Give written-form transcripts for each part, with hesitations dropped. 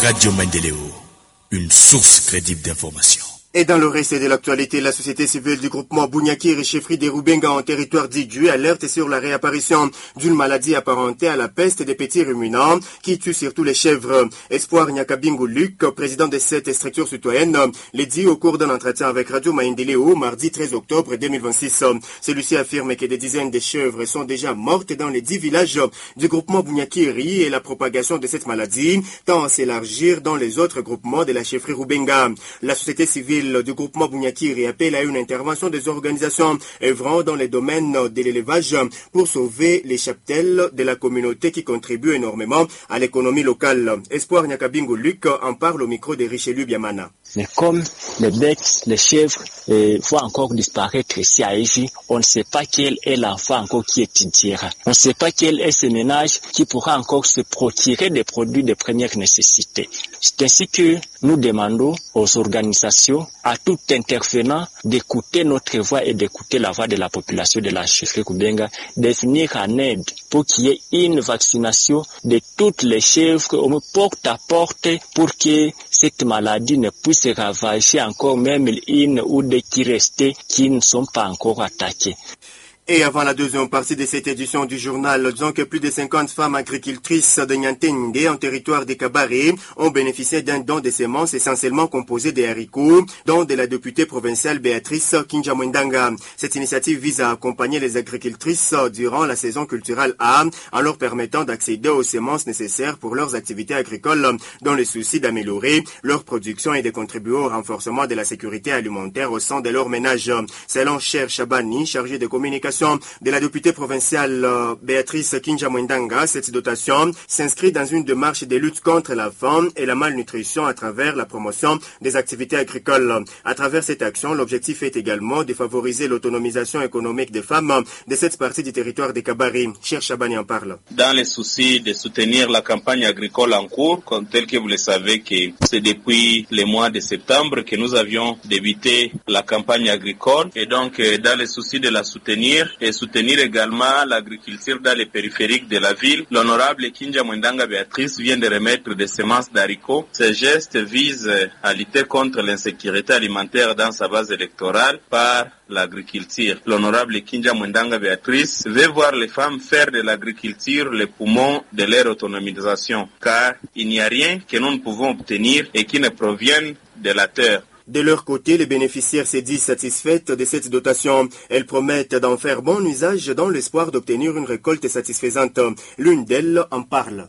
Radio Maendeleo, une source crédible d'information. Et dans le reste de l'actualité, la société civile du groupement Bunyakiri et chefferie des Rubenga en territoire d'Idju alerte sur la réapparition d'une maladie apparentée à la peste des petits ruminants qui tue surtout les chèvres. Espoir Nyakabingu Luc, président de cette structure citoyenne, l'a dit au cours d'un entretien avec Radio Maendeleo mardi 13 octobre 2026. Celui-ci affirme que des dizaines de chèvres sont déjà mortes dans les 10 villages du groupement Bunyakiri et la propagation de cette maladie tend à s'élargir dans les autres groupements de la chefferie Rubenga. La société civile du groupement Bunyakiri appelle à une intervention des organisations œuvrant dans les domaines de l'élevage pour sauver les cheptels de la communauté qui contribuent énormément à l'économie locale. Espoir Nyakabingu Luc en parle au micro de Richelieu Biamana. Mais comme les bêtes, les chèvres vont encore disparaître ici à Iji, on ne sait pas quel est l'enfant encore qui étudiera. On ne sait pas quel est ce ménage qui pourra encore se procurer des produits de première nécessité. C'est ainsi que nous demandons aux organisations, à tout intervenant, d'écouter notre voix et d'écouter la voix de la population de la chefferie Rubenga, de venir en aide pour qu'il y ait une vaccination de toutes les chèvres au moins porte à porte pour que cette maladie ne puisse ravager encore même une ou deux qui restaient qui ne sont pas encore attaqués. Et avant la deuxième partie de cette édition du journal, disons que plus de 50 femmes agricultrices de Nyantende en territoire de Kabare ont bénéficié d'un don de semences essentiellement composé de haricots, dont de la députée provinciale Béatrice Kinjamwendanga. Cette initiative vise à accompagner les agricultrices durant la saison culturelle A en leur permettant d'accéder aux semences nécessaires pour leurs activités agricoles dans le souci d'améliorer leur production et de contribuer au renforcement de la sécurité alimentaire au sein de leur ménage. Selon Cher Chabani, chargé de communication de la députée provinciale Béatrice Kinjamwendanga, cette dotation s'inscrit dans une démarche de lutte contre la faim et la malnutrition à travers la promotion des activités agricoles. À travers cette action, l'objectif est également de favoriser l'autonomisation économique des femmes de cette partie du territoire de Kabari. Cher Chabani en parle. Dans le souci de soutenir la campagne agricole en cours, comme tel que vous le savez que c'est depuis le mois de septembre que nous avions débuté la campagne agricole et donc dans le souci de la soutenir et soutenir également l'agriculture dans les périphériques de la ville. L'honorable Kinjamwendanga Béatrice vient de remettre des semences d'haricots. Ce geste vise à lutter contre l'insécurité alimentaire dans sa base électorale par l'agriculture. L'honorable Kinjamwendanga Béatrice veut voir les femmes faire de l'agriculture le poumon de leur autonomisation, car il n'y a rien que nous ne pouvons obtenir et qui ne provienne de la terre. De leur côté, les bénéficiaires se disent satisfaites de cette dotation. Elles promettent d'en faire bon usage dans l'espoir d'obtenir une récolte satisfaisante. L'une d'elles en parle.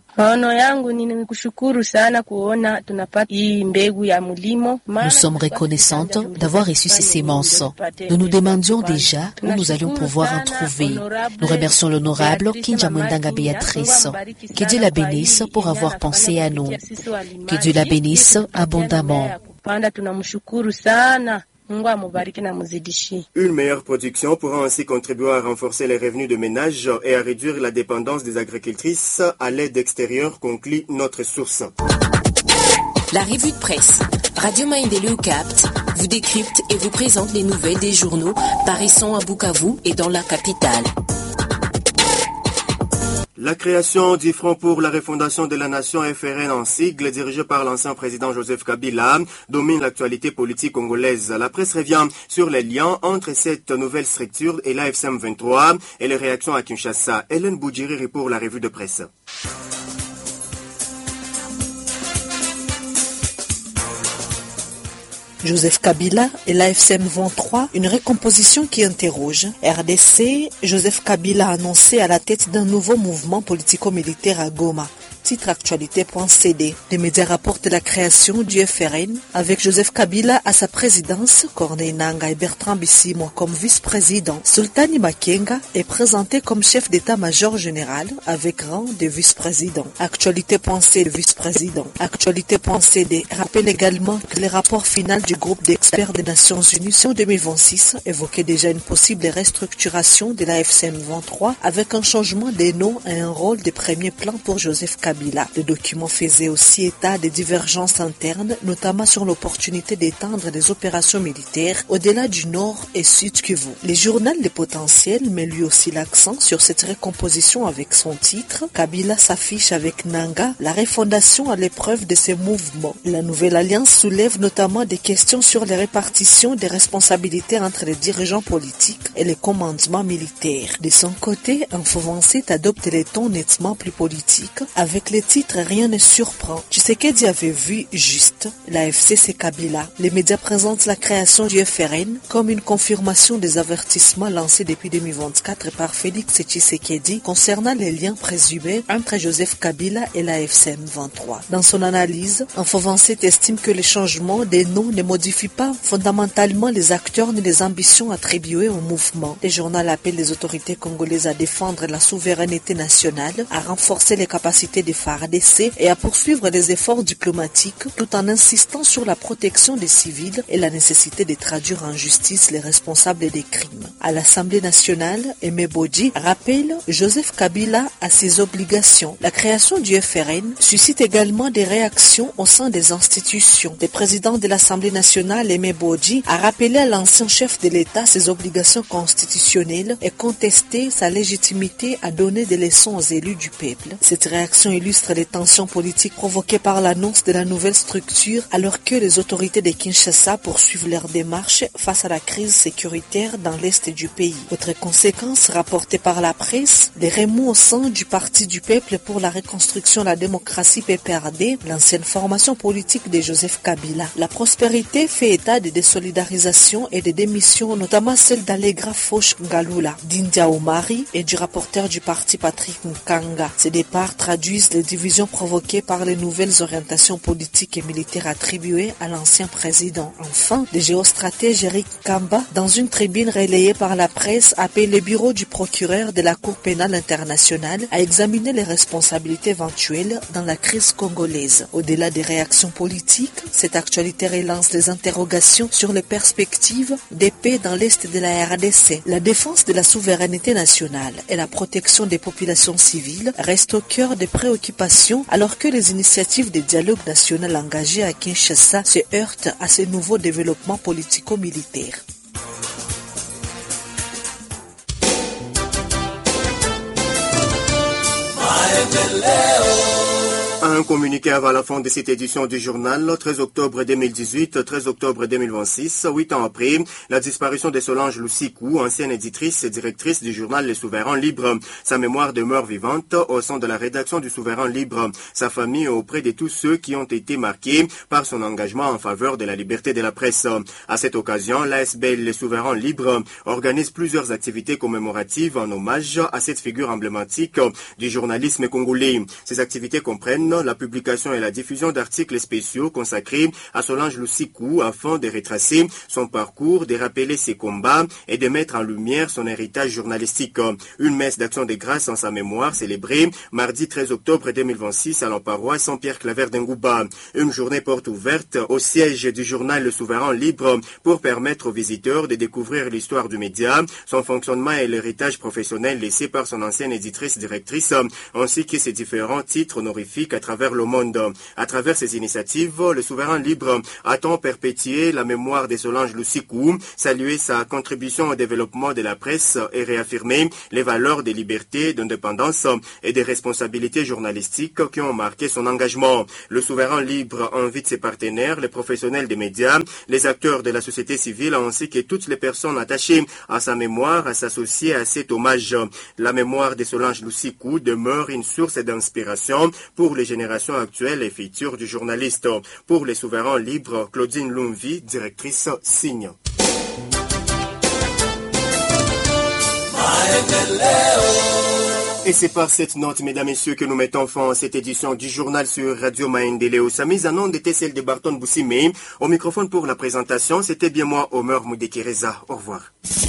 Nous sommes reconnaissantes d'avoir reçu ces semences. Nous nous demandions déjà où nous allions pouvoir en trouver. Nous remercions l'honorable Kinjamwendanga Béatrice. Que Dieu la bénisse pour avoir pensé à nous. Que Dieu la bénisse abondamment. Une meilleure production pourra ainsi contribuer à renforcer les revenus de ménage et à réduire la dépendance des agricultrices à l'aide extérieure, conclut notre source. La revue de presse Radio Maendeleo capte, vous décrypte et vous présente les nouvelles des journaux paraissant à Bukavu et dans la capitale. La création du Front pour la refondation de la nation FRN en sigle, dirigé par l'ancien président Joseph Kabila, domine l'actualité politique congolaise. La presse revient sur les liens entre cette nouvelle structure et l'AFC M23 et les réactions à Kinshasa. Hélène Boudjiri pour la revue de presse. Joseph Kabila et l'AFC M23, une recomposition qui interroge. RDC, Joseph Kabila a annoncé à la tête d'un nouveau mouvement politico-militaire à Goma. Titre actualité.cd. Les médias rapportent la création du FRN avec Joseph Kabila à sa présidence, Corneille Nangaa et Bertrand Bisimwa comme vice-président. Sultani Makenga est présenté comme chef d'état-major général avec rang de vice-président. Actualité.cd, vice-président. Actualité.cd rappelle également que le rapport final du groupe d'experts des Nations Unies en 2026 évoquait déjà une possible restructuration de l'AFC M23 avec un changement des noms et un rôle de premier plan pour Joseph Kabila. Kabila. Le document faisait aussi état des divergences internes, notamment sur l'opportunité d'étendre des opérations militaires au-delà du Nord et Sud Kivu. Le journal Le Potentiel met lui aussi l'accent sur cette recomposition avec son titre « Kabila s'affiche avec Nanga, la refondation à l'épreuve de ses mouvements ». La nouvelle alliance soulève notamment des questions sur les répartitions des responsabilités entre les dirigeants politiques et les commandements militaires. De son côté, Info 27 adopte les tons nettement plus politiques avec les titres « Rien ne surprend ». Tshisekedi avait vu juste, l'AFC c'est Kabila. Les médias présentent la création du FRN comme une confirmation des avertissements lancés depuis 2024 par Félix Tshisekedi concernant les liens présumés entre Joseph Kabila et l'AFC M23. Dans son analyse, Info 27 estime que les changements des noms ne modifient pas fondamentalement les acteurs ni les ambitions attribuées au mouvement. Le journal appelle les autorités congolaises à défendre la souveraineté nationale, à renforcer les capacités des FARDC et à poursuivre les efforts diplomatiques tout en insistant sur la protection des civils et la nécessité de traduire en justice les responsables des crimes. À l'Assemblée nationale, Aimé Bodji rappelle Joseph Kabila à ses obligations. La création du FRN suscite également des réactions au sein des institutions. Le président de l'Assemblée nationale, Aimé Bodji, a rappelé à l'ancien chef de l'État ses obligations constitutionnelles et contesté sa légitimité à donner des leçons aux élus du peuple. Cette réaction illustre les tensions politiques provoquées par l'annonce de la nouvelle structure alors que les autorités de Kinshasa poursuivent leur démarche face à la crise sécuritaire dans l'est du pays. Autre conséquence rapportée par la presse, les remous au sein du Parti du Peuple pour la reconstruction de la démocratie PPRD, l'ancienne formation politique de Joseph Kabila. La prospérité fait état de désolidarisation et de démissions, notamment celle d'Allegra Foch Ngalula, d'India Omari et du rapporteur du parti Patrick Nkanga. Ces départs traduisent les divisions provoquées par les nouvelles orientations politiques et militaires attribuées à l'ancien président. Enfin, le géostratège Eric Kamba, dans une tribune relayée par la presse, appelle le bureau du procureur de la Cour pénale internationale à examiner les responsabilités éventuelles dans la crise congolaise. Au-delà des réactions politiques, cette actualité relance les interrogations sur les perspectives de paix dans l'est de la RDC. La défense de la souveraineté nationale et la protection des populations civiles restent au cœur des préoccupations alors que les initiatives de dialogue national engagées à Kinshasa se heurtent à ces nouveaux développements politico-militaires. Un communiqué avant la fin de cette édition du journal, 13 octobre 2018, 13 octobre 2026, 8 ans après la disparition de Solange Lusikou, ancienne éditrice et directrice du journal Le Souverain Libre. Sa mémoire demeure vivante au sein de la rédaction du Souverain Libre, sa famille auprès de tous ceux qui ont été marqués par son engagement en faveur de la liberté de la presse. À cette occasion, l'ASBL Le Souverain Libre organise plusieurs activités commémoratives en hommage à cette figure emblématique du journalisme congolais. Ces activités comprennent la publication et la diffusion d'articles spéciaux consacrés à Solange Lusikou afin de retracer son parcours, de rappeler ses combats et de mettre en lumière son héritage journalistique. Une messe d'action de grâce en sa mémoire célébrée mardi 13 octobre 2026 à l'Amparoise Saint-Pierre Claver d'Ngouba. Une journée porte ouverte au siège du journal Le Souverain Libre pour permettre aux visiteurs de découvrir l'histoire du média, son fonctionnement et l'héritage professionnel laissé par son ancienne éditrice-directrice, ainsi que ses différents titres honorifiques à travers le monde. À travers ces initiatives, le Souverain Libre attend perpétuer la mémoire de Solange Lusikou, saluer sa contribution au développement de la presse et réaffirmer les valeurs de liberté, d'indépendance et de responsabilité journalistique qui ont marqué son engagement. Le Souverain Libre invite ses partenaires, les professionnels des médias, les acteurs de la société civile ainsi que toutes les personnes attachées à sa mémoire à s'associer à cet hommage. La mémoire de Solange Lusikou demeure une source d'inspiration pour les générations actuelles et futures du journaliste. Pour les Souverains Libres, Claudine Lumvi, directrice Signe. Et c'est par cette note, mesdames et messieurs, que nous mettons fin à cette édition du journal sur Radio Maendeleo. Sa mise en onde était celle de Barton Boussime. Au microphone pour la présentation, c'était bien moi, Omer Moudekereza. Au revoir.